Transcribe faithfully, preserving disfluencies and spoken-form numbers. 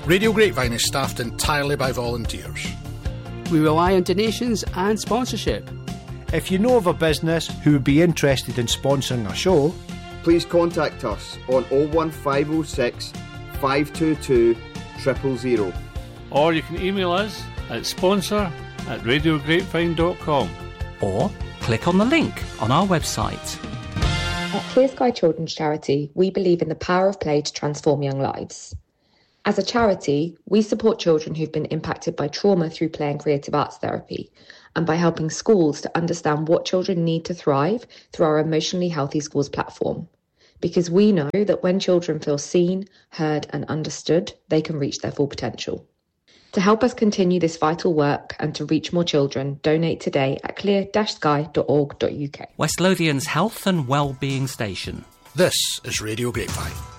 Radio Grapevine is staffed entirely by volunteers. We rely on donations and sponsorship. If you know of a business who would be interested in sponsoring a show, please contact us on oh one five oh six, five two two, zero zero zero. Or you can email us at sponsor at radio grapevine dot com. Or click on the link on our website. At Clear Sky Children's Charity, we believe in the power of play to transform young lives. As a charity, we support children who've been impacted by trauma through play and creative arts therapy, and by helping schools to understand what children need to thrive through our Emotionally Healthy Schools platform. Because we know that when children feel seen, heard and understood, they can reach their full potential. To help us continue this vital work and to reach more children, donate today at clear dash sky dot org dot U K. West Lothian's health and wellbeing station. This is Radio Grapevine.